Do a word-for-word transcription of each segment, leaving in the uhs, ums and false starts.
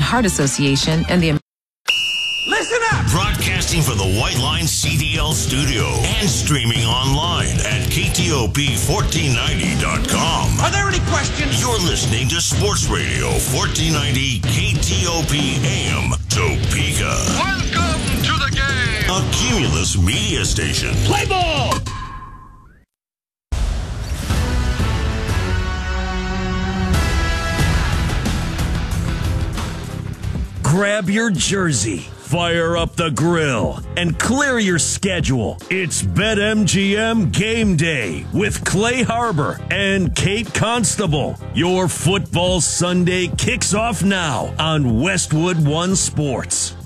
Heart Association and the Listen up! Broadcasting from the White Line C D L studio and streaming online at K T O P fourteen ninety dot com. Are there any questions? You're listening to Sports Radio fourteen ninety K T O P A M Topeka. Welcome to the game! A Cumulus media station. Play ball! Grab your jersey, fire up the grill, and clear your schedule. It's BetMGM Game Day with Clay Harbor and Kate Constable. Your football Sunday kicks off now on Westwood One Sports.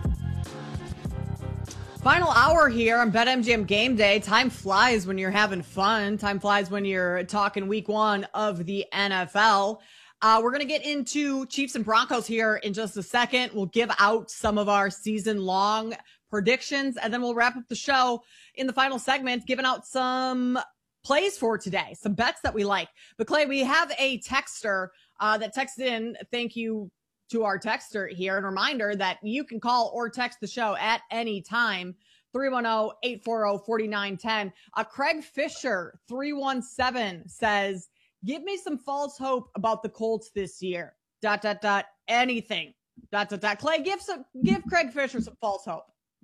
Final hour here on BetMGM Game Day. Time flies when you're having fun. Time flies when you're talking week one of the N F L. Uh, we're going to get into Chiefs and Broncos here in just a second. We'll give out some of our season-long predictions, and then we'll wrap up the show in the final segment, giving out some plays for today, some bets that we like. But, Clay, we have a texter uh, that texted in. Thank you to our texter here. And a reminder that you can call or text the show at any time, three one zero, eight four zero, four nine one zero. Uh, Craig Fisher, three one seven, says, give me some false hope about the Colts this year. Dot, dot, dot, anything. Dot, dot, dot. Clay, give some, give Craig Fisher some false hope.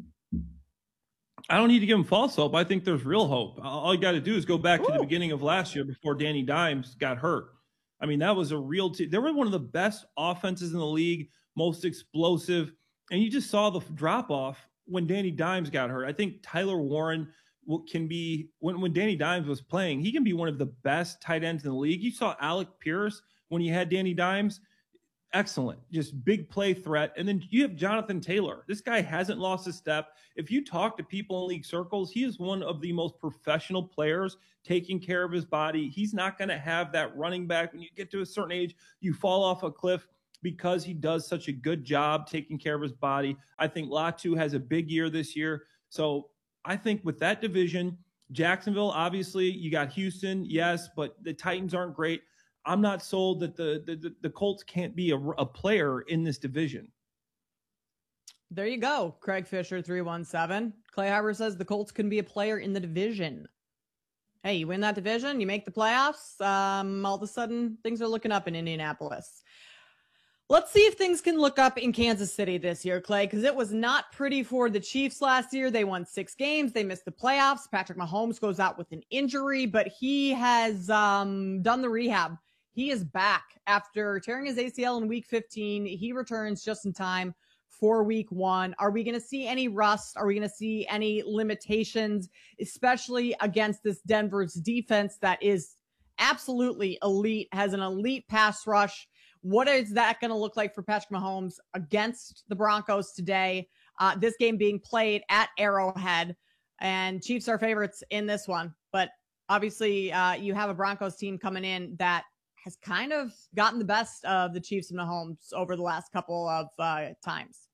I don't need to give him false hope. I think there's real hope. All you got to do is go back Ooh. to the beginning of last year before Danny Dimes got hurt. I mean, that was a real team. They were one of the best offenses in the league, most explosive. And you just saw the drop off when Danny Dimes got hurt. I think Tyler Warren can be, when, when Danny Dimes was playing, he can be one of the best tight ends in the league. You saw Alec Pierce when you had Danny Dimes. Excellent. Just big play threat. And then you have Jonathan Taylor. This guy hasn't lost a step. If you talk to people in league circles, he is one of the most professional players, taking care of his body. He's not going to have that running back. When you get to a certain age, you fall off a cliff because he does such a good job taking care of his body. I think Latu has a big year this year. So I think with that division, Jacksonville, obviously, you got Houston, yes, but the Titans aren't great. I'm not sold that the the, the Colts can't be a, a player in this division. There you go, Craig Fisher, three one seven. Clay Harbor says the Colts can be a player in the division. Hey, you win that division, you make the playoffs, um, all of a sudden, things are looking up in Indianapolis. Let's see if things can look up in Kansas City this year, Clay, because it was not pretty for the Chiefs last year. They won six games. They missed the playoffs. Patrick Mahomes goes out with an injury, but he has um, done the rehab. He is back after tearing his A C L in week fifteen. He returns just in time for week one. Are we going to see any rust? Are we going to see any limitations, especially against this Denver's defense that is absolutely elite, has an elite pass rush? What is that going to look like for Patrick Mahomes against the Broncos today? Uh, this game being played at Arrowhead, and Chiefs are favorites in this one. But obviously, uh, you have a Broncos team coming in that has kind of gotten the best of the Chiefs and Mahomes over the last couple of uh, times.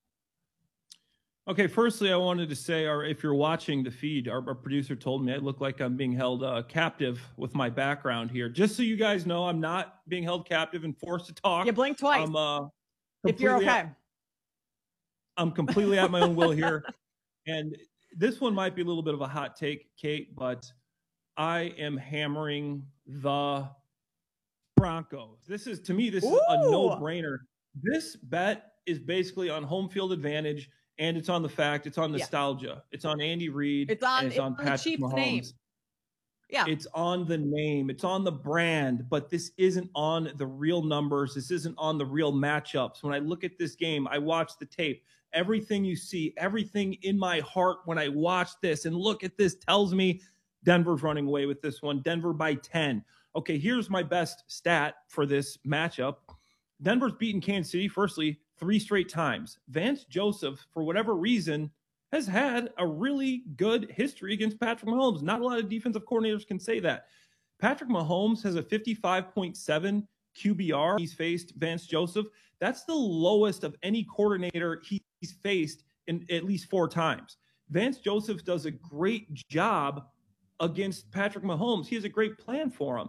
Okay, firstly, I wanted to say, or if you're watching the feed, our, our producer told me I look like I'm being held uh, captive with my background here. Just so you guys know, I'm not being held captive and forced to talk. You blink twice. I'm, uh, if you're okay. At, I'm completely at my own will here. And this one might be a little bit of a hot take, Kate, but I am hammering the Broncos. This is, to me, this Ooh. is a no-brainer. This bet is basically on home field advantage. And it's on the fact, it's on nostalgia. Yeah. It's on Andy Reid. It's on, it's, it's on, on Patrick the Chiefs' Mahomes. name. Yeah. It's on the name. It's on the brand. But this isn't on the real numbers. This isn't on the real matchups. When I look at this game, I watch the tape. Everything you see, everything in my heart when I watch this and look at this tells me Denver's running away with this one. Denver by ten. Okay, here's my best stat for this matchup. Denver's beaten Kansas City, firstly, three straight times. Vance Joseph, for whatever reason, has had a really good history against Patrick Mahomes. Not a lot of defensive coordinators can say that. Patrick Mahomes has a fifty-five point seven Q B R. He's faced Vance Joseph. That's the lowest of any coordinator he's faced in at least four times. Vance Joseph does a great job against Patrick Mahomes. He has a great plan for him.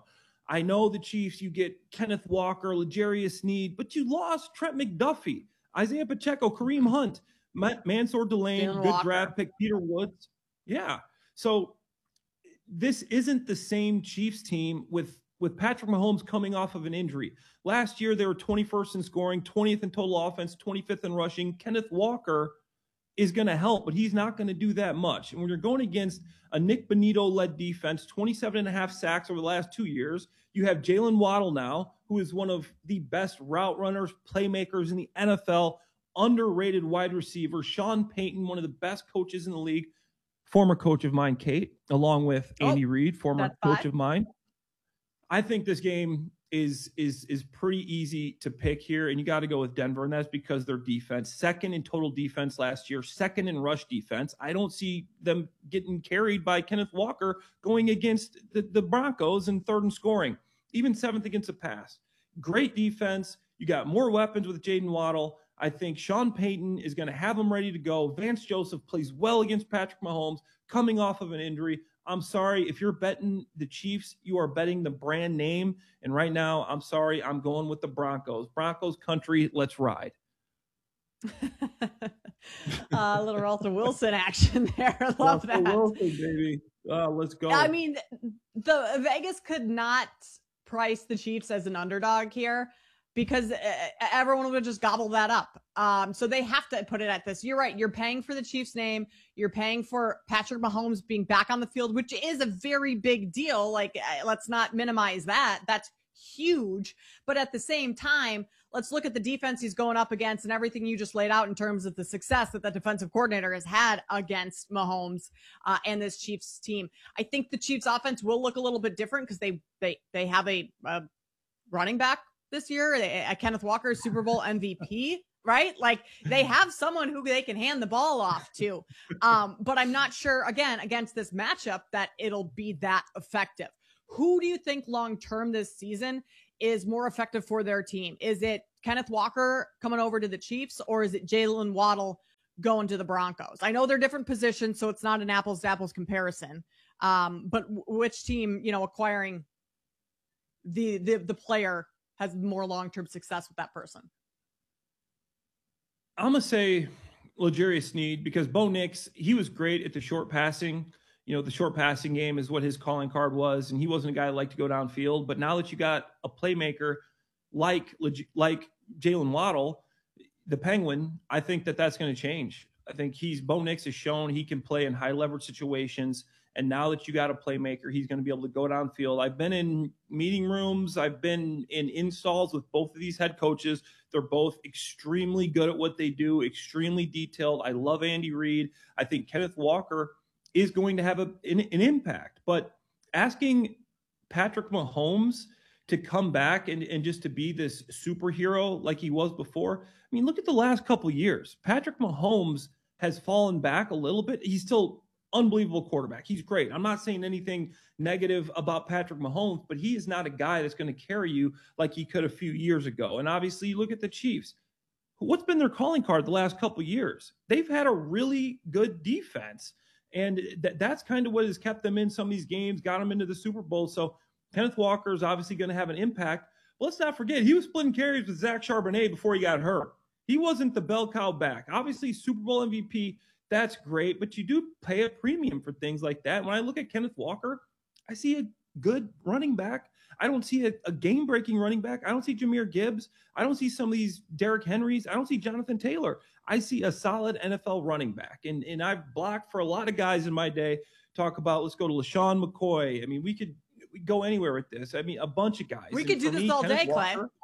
I know the Chiefs, you get Kenneth Walker, L'Jarius Sneed, but you lost Trent McDuffie, Isaiah Pacheco, Kareem Hunt, Ma- Mansour Delane, Jalen good Walker. draft pick, Peter Woods. Yeah. So this isn't the same Chiefs team with, with Patrick Mahomes coming off of an injury. Last year, they were twenty-first in scoring, twentieth in total offense, twenty-fifth in rushing. Kenneth Walker is going to help, but he's not going to do that much. And when you're going against a Nick Bonito-led defense, twenty-seven and a half sacks over the last two years, you have Jalen Waddle now, who is one of the best route runners, playmakers in the N F L, underrated wide receiver. Sean Payton, one of the best coaches in the league, former coach of mine, Kate, along with Andy Oh, Reid, former that's coach five. of mine. I think this game is is is pretty easy to pick here, and you got to go with Denver, and that's because their defense, second in total defense last year, second in rush defense. I don't see them getting carried by Kenneth Walker going against the, the Broncos in third and scoring, even seventh against the pass. Great defense. You got more weapons with Jaden Waddle. I think Sean Payton is going to have them ready to go. Vance Joseph plays well against Patrick Mahomes coming off of an injury. I'm sorry, if you're betting the Chiefs, you are betting the brand name. And right now, I'm sorry, I'm going with the Broncos. Broncos country, let's ride. uh, little Russell Wilson action there. I love Russell that. Wilson, baby. Uh, let's go. I mean, the Vegas could not price the Chiefs as an underdog here because uh, everyone would just gobble that up. Um, so they have to put it at this. You're right. You're paying for the Chiefs name. You're paying for Patrick Mahomes being back on the field, which is a very big deal. Like, uh, let's not minimize that. That's huge. But at the same time, let's look at the defense he's going up against and everything you just laid out in terms of the success that the defensive coordinator has had against Mahomes uh, and this Chiefs team. I think the Chiefs offense will look a little bit different because they, they, they have a, a running back this year, they, uh, Kenneth Walker, Super Bowl M V P, right? Like they have someone who they can hand the ball off to. Um, but I'm not sure, again, against this matchup that it'll be that effective. Who do you think long-term this season is more effective for their team? Is it Kenneth Walker coming over to the Chiefs, or is it Jalen Waddle going to the Broncos? I know they're different positions, so it's not an apples to apples comparison. Um, but w- which team, you know, acquiring the, the, the player has more long-term success with that person? I'm going to say L'Jarius Sneed because Bo Nix, he was great at the short passing. You know, the short passing game is what his calling card was, and he wasn't a guy that liked to go downfield. But now that you got a playmaker like like Jalen Waddle, the Penguin, I think that that's going to change. I think he's Bo Nix has shown he can play in high leverage situations. And now that you got a playmaker, he's going to be able to go downfield. I've been in meeting rooms. I've been in installs with both of these head coaches. They're both extremely good at what they do, extremely detailed. I love Andy Reid. I think Kenneth Walker is going to have a, an, an impact. But asking Patrick Mahomes to come back and, and just to be this superhero like he was before, I mean, look at the last couple of years. Patrick Mahomes has fallen back a little bit. He's still unbelievable quarterback. He's great. I'm not saying anything negative about Patrick Mahomes, but he is not a guy that's going to carry you like he could a few years ago. And obviously, you look at the Chiefs. What's been their calling card the last couple of years? They've had a really good defense. And th- that's kind of what has kept them in some of these games, got them into the Super Bowl. So Kenneth Walker is obviously going to have an impact. But let's not forget, he was splitting carries with Zach Charbonnet before he got hurt. He wasn't the bell cow back. Obviously, Super Bowl M V P, that's great, but you do pay a premium for things like that. When I look at Kenneth Walker, I see a good running back. I don't see a, a game-breaking running back. I don't see Jahmyr Gibbs. I don't see some of these Derrick Henrys. I don't see Jonathan Taylor. I see a solid N F L running back. And, and I've blocked for a lot of guys in my day, talk about, let's go to LaShawn McCoy. I mean, we could we go anywhere with this. I mean, a bunch of guys. We And could do for this me, all Kenneth day, Clay. Walker,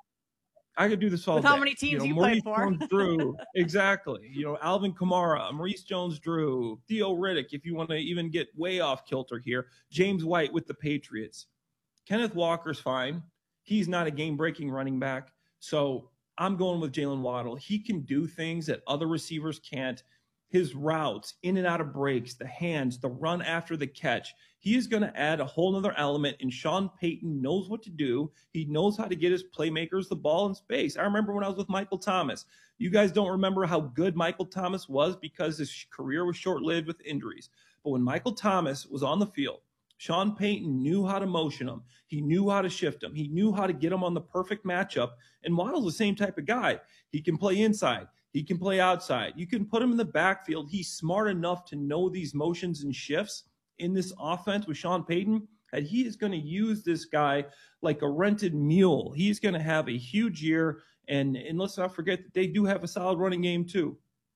I could do this all With day. how many teams you, know, you Maurice played for. Jones-Drew, exactly. You know, Alvin Kamara, Maurice Jones-Drew, Theo Riddick, if you want to even get way off kilter here, James White with the Patriots. Kenneth Walker's fine. He's not a game-breaking running back. So I'm going with Jalen Waddle. He can do things that other receivers can't. His routes, in and out of breaks, the hands, the run after the catch. He is going to add a whole other element, and Sean Payton knows what to do. He knows how to get his playmakers the ball in space. I remember when I was with Michael Thomas. You guys don't remember how good Michael Thomas was because his career was short-lived with injuries. But when Michael Thomas was on the field, Sean Payton knew how to motion them. He knew how to shift them. He knew how to get them on the perfect matchup. And Waddle's the same type of guy. He can play inside. He can play outside. You can put him in the backfield. He's smart enough to know these motions and shifts in this offense with Sean Payton, that he is going to use this guy like a rented mule. He's going to have a huge year. And, and let's not forget that they do have a solid running game too.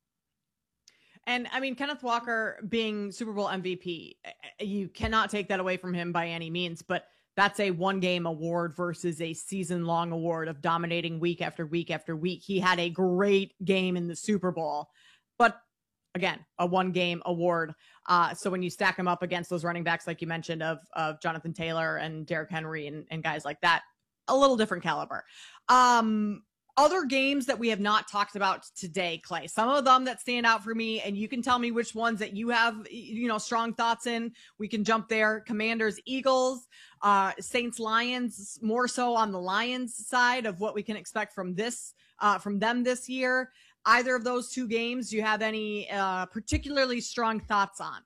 And I mean, Kenneth Walker being Super Bowl M V P, you cannot take that away from him by any means, but that's a one game award versus a season long award of dominating week after week after week. He had a great game in the Super Bowl, but again, a one game award. Uh, so when you stack him up against those running backs, like you mentioned, of, of Jonathan Taylor and Derrick Henry and, and guys like that, a little different caliber. Um, Other games that we have not talked about today, Clay, some of them that stand out for me, and you can tell me which ones that you have, you know, strong thoughts in. We can jump there. Commanders, Eagles, uh, Saints, Lions, more so on the Lions side of what we can expect from this, uh, from them this year. Either of those two games, do you have any uh, particularly strong thoughts on?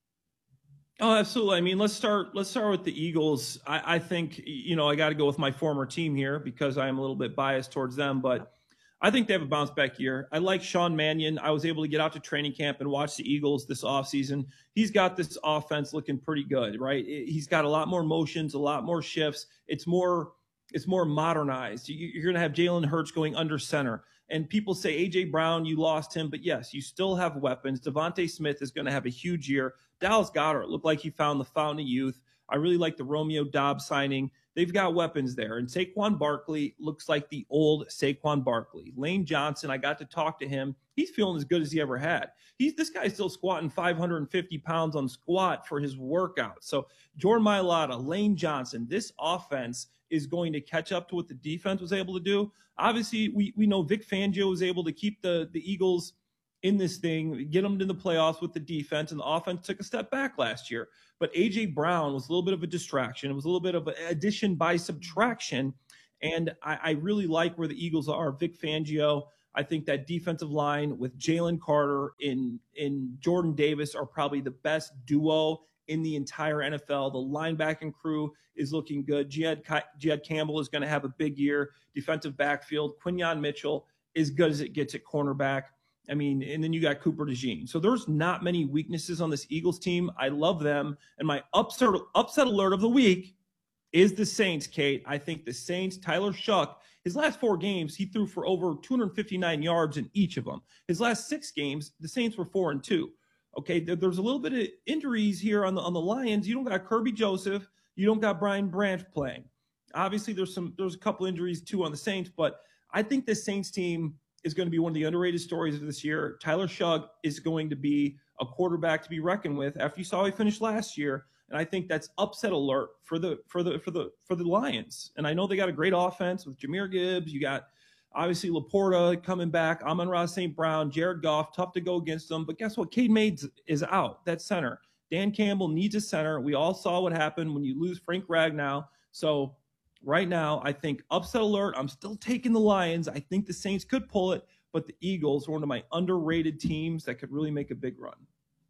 Oh, absolutely. I mean, let's start. Let's start with the Eagles. I, I think, you know, I got to go with my former team here because I am a little bit biased towards them, but I think they have a bounce back year. I like Sean Mannion. I was able to get out to training camp and watch the Eagles this offseason. He's got this offense looking pretty good, right? He's got a lot more motions, a lot more shifts. It's more, it's more modernized. You're going to have Jalen Hurts going under center. And people say, A J Brown, you lost him. But yes, you still have weapons. Devontae Smith is going to have a huge year. Dallas Goedert looked like he found the fountain of youth. I really like the Romeo Doubs signing. They've got weapons there. And Saquon Barkley looks like the old Saquon Barkley. Lane Johnson, I got to talk to him. He's feeling as good as he ever had. He's This guy's still squatting five hundred fifty pounds on squat for his workout. So Jordan Mailata, Lane Johnson, this offense is going to catch up to what the defense was able to do. Obviously, we we know Vic Fangio was able to keep the, the Eagles in this thing, get them to the playoffs with the defense, and the offense took a step back last year. But A J Brown was a little bit of a distraction. It was a little bit of an addition by subtraction, and I, I really like where the Eagles are. Vic Fangio, I think that defensive line with Jalen Carter and, and Jordan Davis are probably the best duo in the entire N F L. The linebacking crew is looking good. Jihad, Jihad Campbell is going to have a big year. Defensive backfield, Quinyon Mitchell, as good as it gets at cornerback. I mean, and then you got Cooper DeJean. So there's not many weaknesses on this Eagles team. I love them. And my upset, upset alert of the week is the Saints, Kate. I think the Saints, Tyler Shuck, his last four games, he threw for over two hundred fifty-nine yards in each of them. His last six games, the Saints were four and two. Okay, there's a little bit of injuries here on the on the Lions. You don't got Kirby Joseph. You don't got Brian Branch playing. Obviously, there's some there's a couple injuries too on the Saints, but I think this Saints team is going to be one of the underrated stories of this year. Tyler Shuck is going to be a quarterback to be reckoned with after you saw how he finished last year. And I think that's upset alert for the for the for the for the Lions. And I know they got a great offense with Jahmyr Gibbs. You got obviously Laporta coming back, Amon-Ra Saint Brown, Jared Goff, tough to go against them. But guess what? Cade Mays is out. That center. Dan Campbell needs a center. We all saw what happened when you lose Frank Ragnow. So right now, I think upset alert. I'm still taking the Lions. I think the Saints could pull it, but the Eagles are one of my underrated teams that could really make a big run.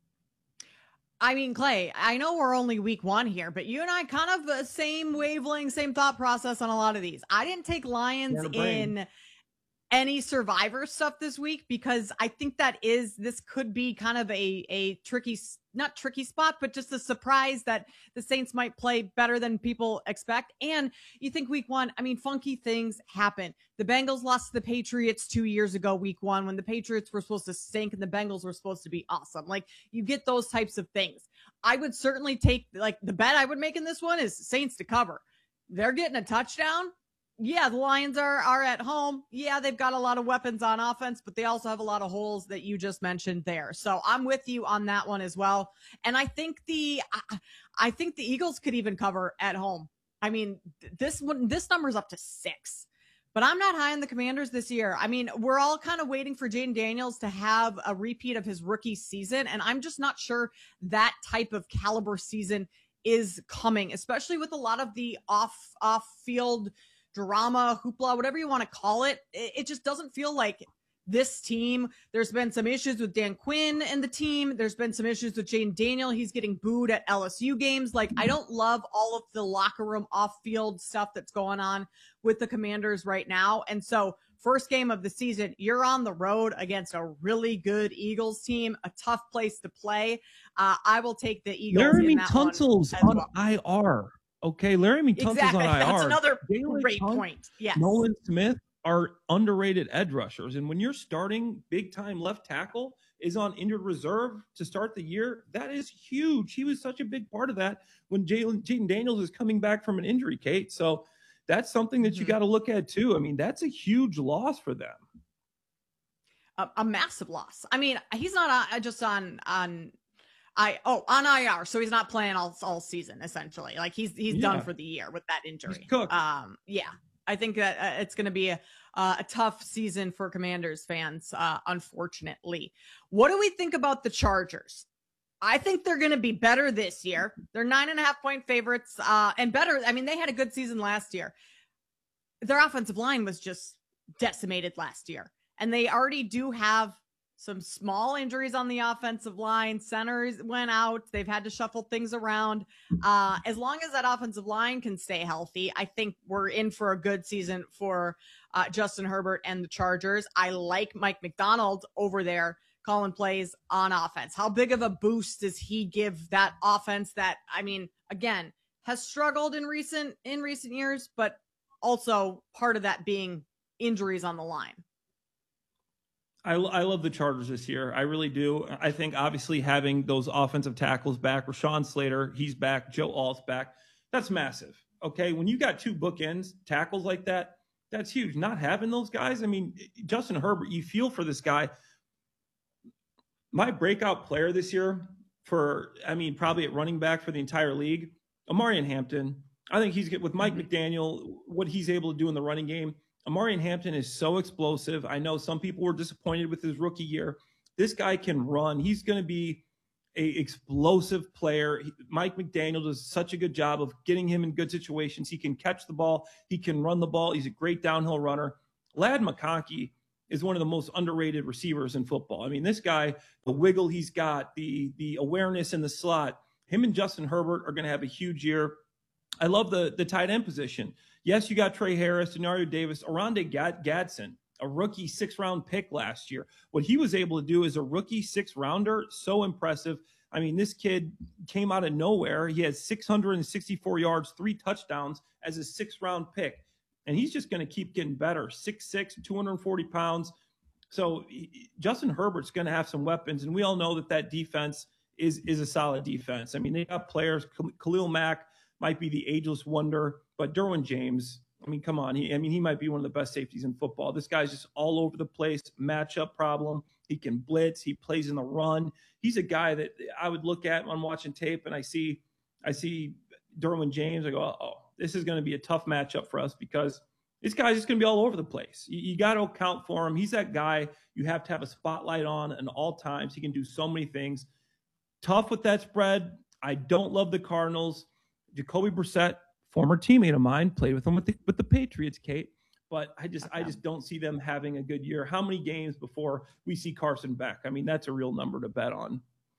I mean, Clay, I know we're only week one here, but you and I kind of the same wavelength, same thought process on a lot of these. I didn't take Lions in any Survivor stuff this week because I think that is, this could be kind of a, a tricky, not tricky spot, but just a surprise that the Saints might play better than people expect. And you think week one, I mean, funky things happen. The Bengals lost to the Patriots two years ago, week one, when the Patriots were supposed to stink and the Bengals were supposed to be awesome. Like, you get those types of things. I would certainly take, like, the bet I would make in this one is Saints to cover. They're getting a touchdown. Yeah, the Lions are are at home. Yeah, they've got a lot of weapons on offense, but they also have a lot of holes that you just mentioned there. So I'm with you on that one as well. And I think the I, I think the Eagles could even cover at home. I mean, this one this number's up to six. But I'm not high on the Commanders this year. I mean, we're all kind of waiting for Jaden Daniels to have a repeat of his rookie season, and I'm just not sure that type of caliber season is coming, especially with a lot of the off off field drama, hoopla, whatever you want to call it. It just doesn't feel like this team. There's been some issues with Dan Quinn and the team. There's been some issues with Jaden Daniel. He's getting booed at L S U games. Like, I don't love all of the locker room off-field stuff that's going on with the Commanders right now. And so first game of the season, you're on the road against a really good Eagles team, a tough place to play. Uh, I will take the Eagles. Laramie in that one Tunsil's as on well. I R. Okay, Laramie Tunsil's Exactly. on I R. That's another Jalen great Hunt, point. Yes. Nolan Smith are underrated edge rushers. And when you're starting big-time left tackle is on injured reserve to start the year, that is huge. He was such a big part of that when Jalen Jaden Daniels is coming back from an injury, Kate. So that's something that you Mhm. got to look at too. I mean, that's a huge loss for them. A, a massive loss. I mean, he's not uh, just on on I oh on I R, so he's not playing all all season essentially. Like he's he's Yeah. done for the year with that injury. He's cooked. Um, yeah, I think that uh, it's going to be a uh, a tough season for Commanders fans. Uh, unfortunately, what do we think about the Chargers? I think they're going to be better this year. They're nine and a half point favorites, uh, and better. I mean, they had a good season last year. Their offensive line was just decimated last year, and they already do have some small injuries on the offensive line. Centers went out. They've had to shuffle things around. Uh, as long as that offensive line can stay healthy, I think we're in for a good season for uh, Justin Herbert and the Chargers. I like Mike McDonald over there calling plays on offense. How big of a boost does he give that offense that, I mean, again, has struggled in recent in recent years, but also part of that being injuries on the line? I, I love the Chargers this year. I really do. I think obviously having those offensive tackles back, Rashawn Slater, he's back, Joe Alt's back. That's massive. Okay. When you got two bookends tackles like that, that's huge. Not having those guys. I mean, Justin Herbert, you feel for this guy. My breakout player this year for, I mean, probably at running back for the entire league, Amarian Hampton. I think he's good with Mike McDaniel, what he's able to do in the running game. Amarian Hampton is so explosive. I know some people were disappointed with his rookie year. This guy can run. He's going to be a explosive player. He, Mike McDaniel does such a good job of getting him in good situations. He can catch the ball. He can run the ball. He's a great downhill runner. Ladd McConkey is one of the most underrated receivers in football. I mean, this guy, the wiggle he's got, the, the awareness in the slot, him and Justin Herbert are going to have a huge year. I love the, the tight end position. Yes, you got Trey Harris, Denario Davis, Oronde Gad- Gadsden, a rookie six-round pick last year. What he was able to do as a rookie six-rounder, so impressive. I mean, this kid came out of nowhere. He has six hundred sixty-four yards, three touchdowns as a six-round pick. And he's just going to keep getting better. six six, two hundred forty pounds. So he, Justin Herbert's going to have some weapons. And we all know that that defense is, is a solid defense. I mean, they got players. Khalil Mack might be the ageless wonder, but Derwin James, I mean, come on. He, I mean, he might be one of the best safeties in football. This guy's just all over the place, matchup problem. He can blitz. He plays in the run. He's a guy that I would look at when I'm watching tape and I see, I see Derwin James. I go, oh, this is going to be a tough matchup for us because this guy's just going to be all over the place. You, you got to account for him. He's that guy you have to have a spotlight on at all times. He can do so many things. Tough with that spread. I don't love the Cardinals. Jacoby Brissett, former teammate of mine, played with them with the, with the Patriots, Kate. But I just I just don't see them having a good year. How many games before we see Carson Beck? I mean, that's a real number to bet on.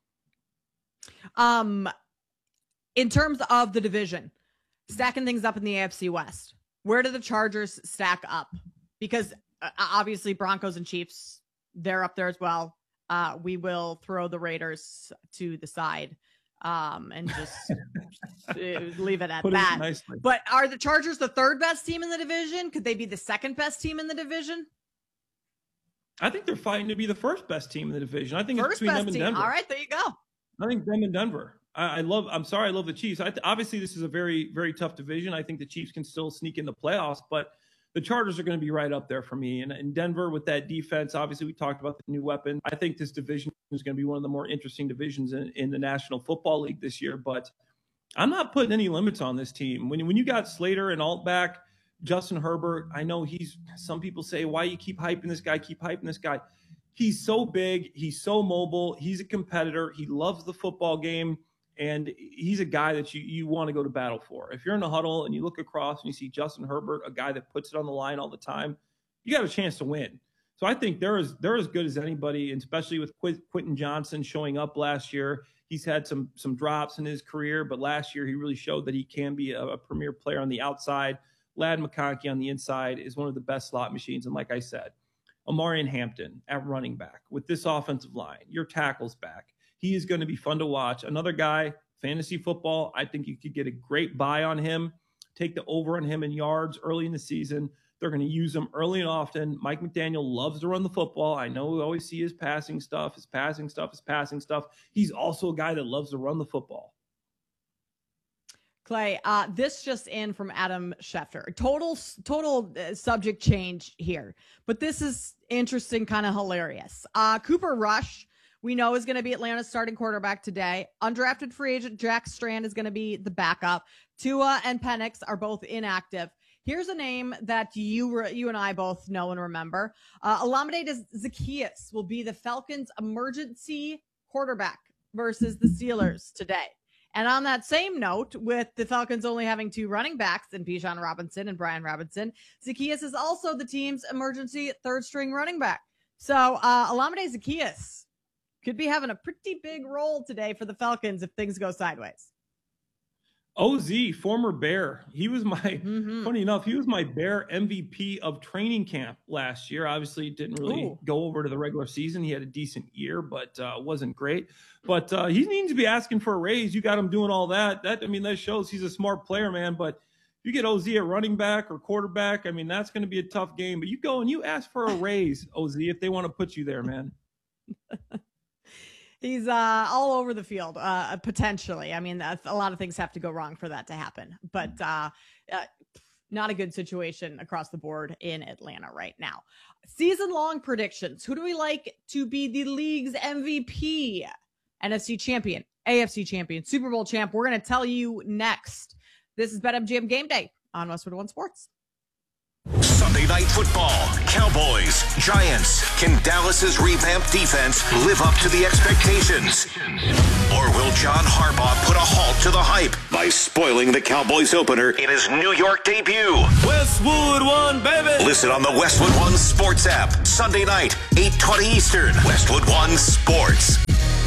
Um, in terms of the division, stacking things up in the A F C West, where do the Chargers stack up? Because uh, obviously Broncos and Chiefs, they're up there as well. Uh, we will throw the Raiders to the side um, and just leave it at Put that. It nicely. But are the Chargers the third best team in the division? Could they be the second best team in the division? I think they're fighting to be the first best team in the division. I think First it's between best them and team. Denver. All right, there you go. I think them and Denver. I, I love. I'm sorry, I love the Chiefs. I th- obviously, this is a very, very tough division. I think the Chiefs can still sneak in the playoffs, but the Chargers are going to be right up there for me. And, and Denver with that defense, obviously, we talked about the new weapon. I think this division is going to be one of the more interesting divisions in, in the National Football League this year. But I'm not putting any limits on this team. When when you got Slater and Alt back, Justin Herbert, I know he's. Some people say, why you keep hyping this guy? Keep hyping this guy. He's so big. He's so mobile. He's a competitor. He loves the football game. And he's a guy that you, you want to go to battle for. If you're in a huddle and you look across and you see Justin Herbert, a guy that puts it on the line all the time, you got a chance to win. So I think they're as, they're as good as anybody, and especially with Qu- Quentin Johnson showing up last year. He's had some some drops in his career, but last year he really showed that he can be a, a premier player on the outside. Ladd McConkey on the inside is one of the best slot machines. And like I said, Omarion Hampton at running back with this offensive line, your tackle's back. He is going to be fun to watch. Another guy, fantasy football, I think you could get a great buy on him. Take the over on him in yards early in the season. They're going to use him early and often. Mike McDaniel loves to run the football. I know we always see his passing stuff, his passing stuff, his passing stuff. He's also a guy that loves to run the football. Clay, uh, this just in from Adam Schefter. Total, total uh, subject change here, but this is interesting, kind of hilarious. Uh, Cooper Rush, we know, is going to be Atlanta's starting quarterback today. Undrafted free agent Jack Strand is going to be the backup. Tua and Penix are both inactive. Here's a name that you re- you and I both know and remember. Uh, Olamide Zaccheaus will be the Falcons' emergency quarterback versus the Steelers today. And on that same note, with the Falcons only having two running backs in Bijan Robinson and Brian Robinson, Zaccheaus is also the team's emergency third-string running back. So uh, Olamide Zaccheaus could be having a pretty big role today for the Falcons if things go sideways. O Z, former Bear. He was my, Mm-hmm. funny enough, he was my Bear M V P of training camp last year. Obviously, it didn't really Ooh. go over to the regular season. He had a decent year, but uh, wasn't great. But uh, he needs to be asking for a raise. You got him doing all that. That I mean, that shows he's a smart player, man. But if you get O Z at running back or quarterback, I mean, that's going to be a tough game. But you go and you ask for a raise, O Z, if they want to put you there, man. He's uh, all over the field, uh, potentially. I mean, a lot of things have to go wrong for that to happen. But uh, uh, not a good situation across the board in Atlanta right now. Season-long predictions. Who do we like to be the league's M V P? N F C champion, A F C champion, Super Bowl champ. We're going to tell you next. This is BetMGM Game Day on Westwood One Sports. Sunday Night Football, Cowboys, Giants. Can Dallas's revamped defense live up to the expectations? Or will John Harbaugh put a halt to the hype by spoiling the Cowboys opener in his New York debut? Westwood One, baby. Listen on the Westwood One Sports app. Sunday night, eight twenty Eastern. Westwood One Sports.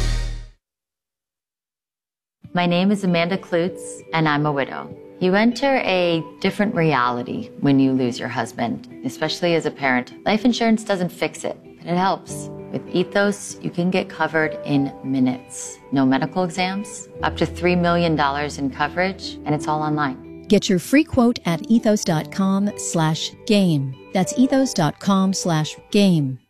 My name is Amanda Klutz, and I'm a widow. You enter a different reality when you lose your husband, especially as a parent. Life insurance doesn't fix it, but it helps. With Ethos, you can get covered in minutes. No medical exams, up to three million dollars in coverage, and it's all online. Get your free quote at ethos.com slash game. That's ethos.com slash game.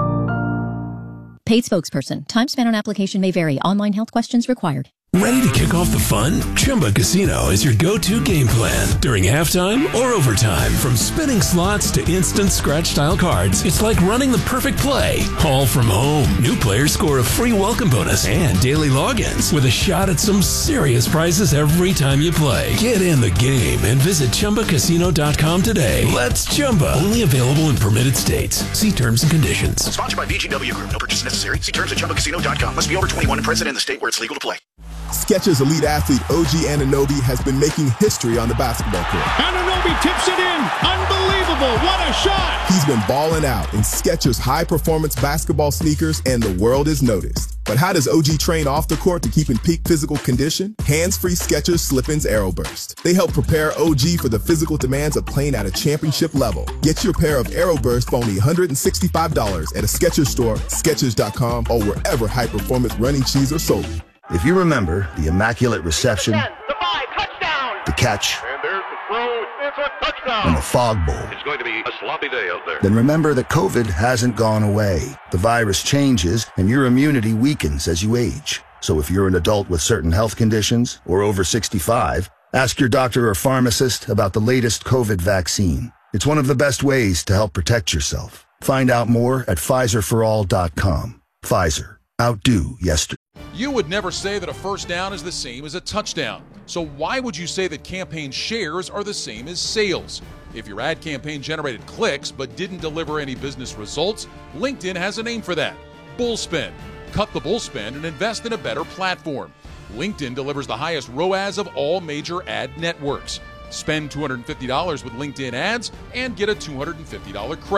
Paid spokesperson. Time spent on application may vary. Online health questions required. Ready to kick off the fun? Chumba Casino is your go-to game plan. During halftime or overtime, from spinning slots to instant scratch-style cards, it's like running the perfect play, all from home. New players score a free welcome bonus and daily logins with a shot at some serious prizes every time you play. Get in the game and visit Chumba Casino dot com today. Let's Chumba. Only available in permitted states. See terms and conditions. Sponsored by V G W Group. No purchase necessary. See terms at Chumba Casino dot com. Must be over twenty-one and present in the state where it's legal to play. Skechers elite athlete O G Anunoby has been making history on the basketball court. Anunoby tips it in. Unbelievable. What a shot. He's been balling out in Skechers high-performance basketball sneakers, and the world is noticed. But how does O G train off the court to keep in peak physical condition? Hands-free Skechers Slip-ins Aeroburst. They help prepare O G for the physical demands of playing at a championship level. Get your pair of Aeroburst for only one hundred sixty-five dollars at a Skechers store, Skechers dot com, or wherever high-performance running shoes are sold. If you remember the immaculate reception, The five, touchdown. the catch, And there's the throw. It's a touchdown. and the fog bowl, It's going to be a sloppy day out there. then remember that COVID hasn't gone away. The virus changes and your immunity weakens as you age. So if you're an adult with certain health conditions or over sixty-five, ask your doctor or pharmacist about the latest COVID vaccine. It's one of the best ways to help protect yourself. Find out more at Pfizer for all dot com. Pfizer. Outdo yesterday. You would never say that a first down is the same as a touchdown. So why would you say that campaign shares are the same as sales? If your ad campaign generated clicks but didn't deliver any business results, LinkedIn has a name for that. Bullspend. Cut the bullspend and invest in a better platform. LinkedIn delivers the highest R O A S of all major ad networks. Spend two hundred fifty dollars with LinkedIn ads and get a two hundred fifty dollars credit.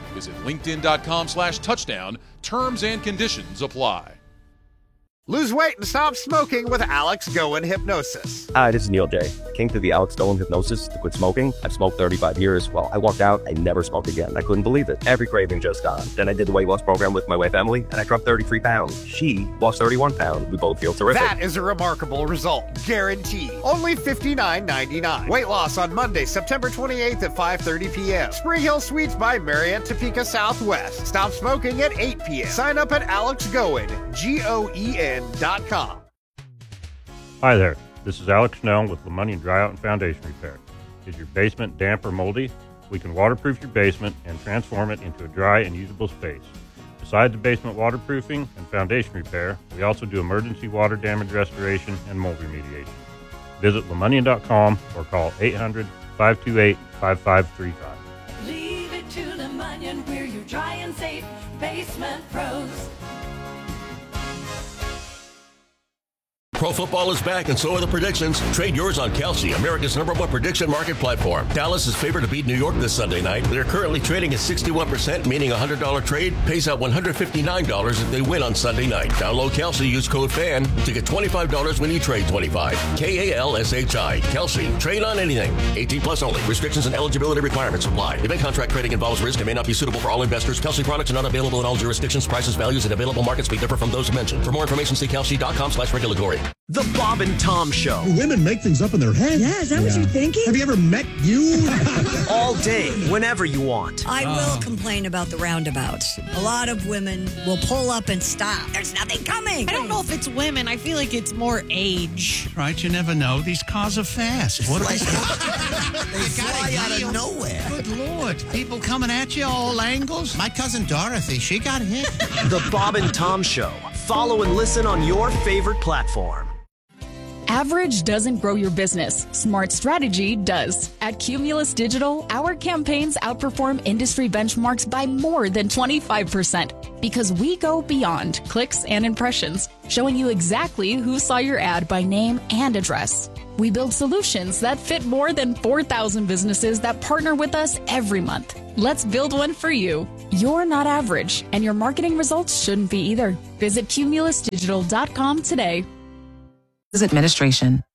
Visit linkedin.com slash touchdown. Terms and conditions apply. Lose weight and stop smoking with Alex Goen Hypnosis. Hi, this is Neil J. Came through the Alex Goen Hypnosis to quit smoking. I've smoked thirty-five years. Well, I walked out, I never smoked again. I couldn't believe it. Every craving just gone. Then I did the weight loss program with my wife, Emily, and I dropped thirty-three pounds. She lost thirty-one pounds. We both feel terrific. That is a remarkable result. Guaranteed. Only fifty-nine ninety-nine. Weight loss on Monday, September twenty-eighth at five thirty p.m. Spring Hill Suites by Marriott, Topeka Southwest. Stop smoking at eight p.m. Sign up at Alex Goen, G O E N dot com. Hi there, this is Alex Snell with Lemonnian Dryout and Foundation Repair. Is your basement damp or moldy? We can waterproof your basement and transform it into a dry and usable space. Besides the basement waterproofing and foundation repair, we also do emergency water damage restoration and mold remediation. Visit Lemonnian dot com or call eight hundred, five two eight, five five three five. Leave it to Lemonnian, we're your dry and safe basement pros. Pro football is back, and so are the predictions. Trade yours on Kelsey, America's number one prediction market platform. Dallas is favored to beat New York this Sunday night. They're currently trading at sixty-one percent, meaning a one hundred dollars trade pays out one hundred fifty-nine dollars if they win on Sunday night. Download Kelsey, use code FAN to get twenty-five dollars when you trade twenty-five. K A L S H I. Kelsey. Trade on anything. eighteen plus only. Restrictions and eligibility requirements apply. Event contract trading involves risk and may not be suitable for all investors. Kelsey products are not available in all jurisdictions. Prices, values, and available markets may differ from those mentioned. For more information, see kelsey.com slash regulatory. The Bob and Tom Show. Women make things up in their head. Yeah, is that yeah. what you're thinking? Have you ever met you? All day, whenever you want. I uh. will complain about the roundabouts. A lot of women will pull up and stop. There's nothing coming. I don't know if it's women. I feel like it's more age. Right, you never know. These cars are fast. What are they? They fly out of nowhere. Good Lord. People coming at you all angles. My cousin Dorothy, she got hit. The Bob and Tom Show. Follow and listen on your favorite platform. Average doesn't grow your business. Smart strategy does. At Cumulus Digital, our campaigns outperform industry benchmarks by more than twenty-five percent because we go beyond clicks and impressions, showing you exactly who saw your ad by name and address. We build solutions that fit more than four thousand businesses that partner with us every month. Let's build one for you. You're not average, and your marketing results shouldn't be either. Visit cumulus digital dot com today. Administration.